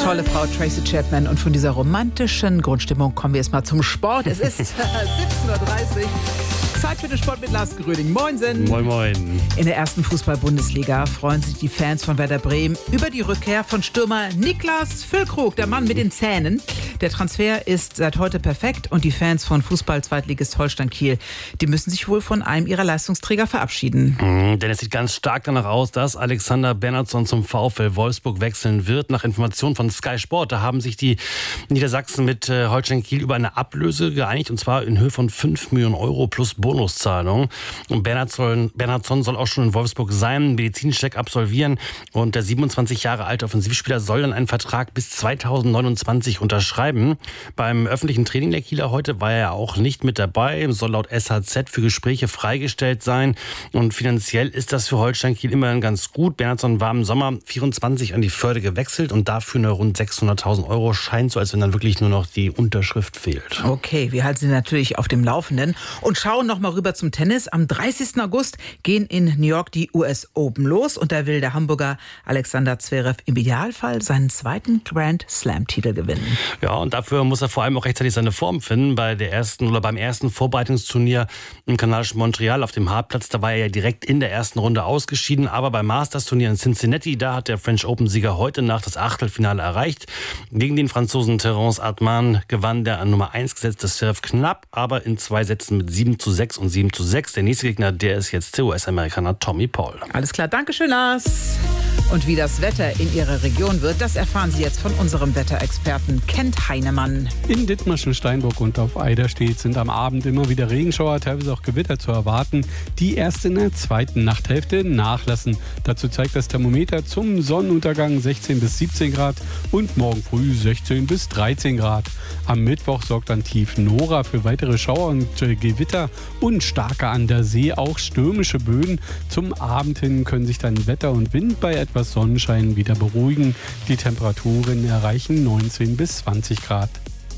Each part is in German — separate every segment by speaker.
Speaker 1: Tolle Frau Tracy Chapman. Und von dieser romantischen Grundstimmung kommen wir jetzt mal zum Sport. Es ist 17:30 Uhr. Zeit für den Sport mit Lars Gröning. Moinsen.
Speaker 2: Moin, moin.
Speaker 1: In der ersten Fußball-Bundesliga freuen sich die Fans von Werder Bremen über die Rückkehr von Stürmer Niklas Füllkrug, der Mann mit den Zähnen. Der Transfer ist seit heute perfekt und die Fans von Fußball-Zweitligist Holstein Kiel, die müssen sich wohl von einem ihrer Leistungsträger verabschieden.
Speaker 2: Denn es sieht ganz stark danach aus, dass Alexander Bernhardsson zum VfL Wolfsburg wechseln wird. Nach Informationen von Sky Sport, da haben sich die Niedersachsen mit Holstein Kiel über eine Ablöse geeinigt, und zwar in Höhe von 5 Millionen Euro plus Bonuszahlung. Und Bernhardsson soll auch schon in Wolfsburg seinen Medizincheck absolvieren, und der 27 Jahre alte Offensivspieler soll dann einen Vertrag bis 2029 unterschreiben. Beim öffentlichen Training der Kieler heute war er auch nicht mit dabei, soll laut SHZ für Gespräche freigestellt sein, und finanziell ist das für Holstein Kiel immerhin ganz gut. Bernhardsson war im Sommer 24 an die Förde gewechselt und dafür nur rund 600.000 Euro. Scheint so, als wenn dann wirklich nur noch die Unterschrift fehlt.
Speaker 1: Okay, wir halten Sie natürlich auf dem Laufenden und schauen noch mal rüber zum Tennis. Am 30. August gehen in New York die US Open los, und da will der Hamburger Alexander Zverev im Idealfall seinen zweiten Grand Slam-Titel gewinnen.
Speaker 2: Ja, und dafür muss er vor allem auch rechtzeitig seine Form finden. Beim ersten Vorbereitungsturnier im kanadischen Montreal auf dem Hartplatz, da war er ja direkt in der ersten Runde ausgeschieden. Aber beim Masters-Turnier in Cincinnati, da hat der French Open-Sieger heute Nacht das Achtelfinale erreicht. Gegen den Franzosen Terence Artman gewann der an Nummer 1 gesetzte Zverev knapp, aber in 2 Sätzen mit 7:6 und 7:6. Der nächste Gegner, der ist jetzt der US-Amerikaner Tommy Paul.
Speaker 1: Alles klar, danke schön, Lars. Und wie das Wetter in Ihrer Region wird, das erfahren Sie jetzt von unserem Wetterexperten Kent Heinemann.
Speaker 3: In Dithmarschen, Steinburg und auf Eiderstedt sind am Abend immer wieder Regenschauer, teilweise auch Gewitter zu erwarten, die erst in der zweiten Nachthälfte nachlassen. Dazu zeigt das Thermometer zum Sonnenuntergang 16 bis 17 Grad und morgen früh 16 bis 13 Grad. Am Mittwoch sorgt dann tief Nora für weitere Schauer und Gewitter und starke an der See, auch stürmische Böen. Zum Abend hin können sich dann Wetter und Wind bei etwas Sonnenschein wieder beruhigen. Die Temperaturen erreichen 19 bis 20 Grad.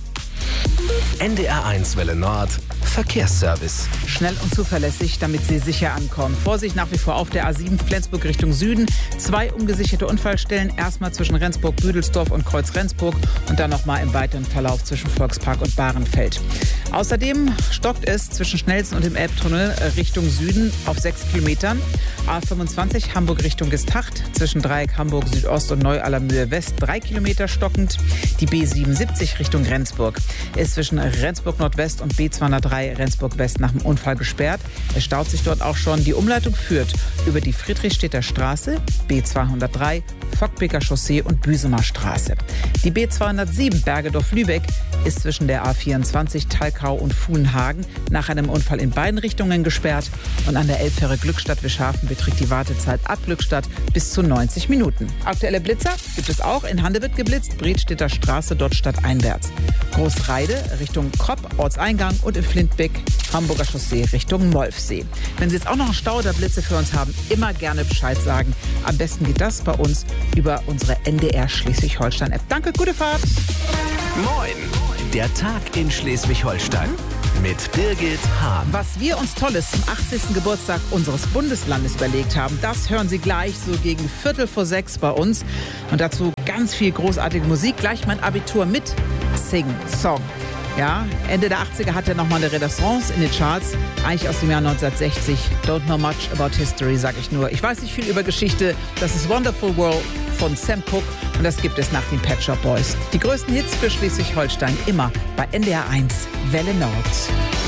Speaker 4: NDR1 Welle Nord, Verkehrsservice.
Speaker 1: Schnell und zuverlässig, damit Sie sicher ankommen. Vorsicht nach wie vor auf der A7 Flensburg Richtung Süden. 2 ungesicherte Unfallstellen. Erstmal zwischen Rendsburg, Büdelsdorf und Kreuz Rendsburg und dann nochmal im weiteren Verlauf zwischen Volkspark und Bahrenfeld. Außerdem stockt es zwischen Schnellsen und dem Elbtunnel Richtung Süden auf 6 Kilometern. A25 Hamburg Richtung Gestacht. Zwischen Dreieck Hamburg Südost und Neu-Allermühe West 3 Kilometer stockend. Die B77 Richtung Rendsburg ist zwischen Rendsburg Nordwest und B203 Rendsburg West nach dem Unfall gesperrt. Es staut sich dort auch schon. Die Umleitung führt über die Friedrichstädter Straße, B203, Fockbeker Chaussee und Büsemer Straße. Die B207 Bergedorf-Lübeck ist zwischen der A24 Thalkau und Fuhlenhagen nach einem Unfall in beiden Richtungen gesperrt. Und an der Elbfähre Glückstadt-Wischhafen beträgt die Wartezeit ab Glückstadt bis zu 90 Minuten. Aktuelle Blitzer gibt es auch. In Hande wird geblitzt, Bredstedter Straße, dort stadteinwärts. Großreide Richtung Kropp, Ortseingang, und in Flintbeck, Hamburger Chaussee Richtung Molfsee. Wenn Sie jetzt auch noch einen Stau oder Blitze für uns haben, immer gerne Bescheid sagen. Am besten geht das bei uns über unsere NDR Schleswig-Holstein-App. Danke, gute Fahrt.
Speaker 4: Moin, der Tag in Schleswig-Holstein mit Birgit Hahn.
Speaker 1: Was wir uns Tolles zum 80. Geburtstag unseres Bundeslandes überlegt haben, das hören Sie gleich so gegen 5:45 bei uns. Und dazu ganz viel großartige Musik. Gleich mein Abitur mit Sing Song. Ja, Ende der 80er hat er nochmal eine Renaissance in den Charts. Eigentlich aus dem Jahr 1960. Don't know much about history, sag ich nur. Ich weiß nicht viel über Geschichte. Das ist Wonderful World von Sam Cooke. Und das gibt es nach den Pet Shop Boys. Die größten Hits für Schleswig-Holstein immer bei NDR1 Welle Nord.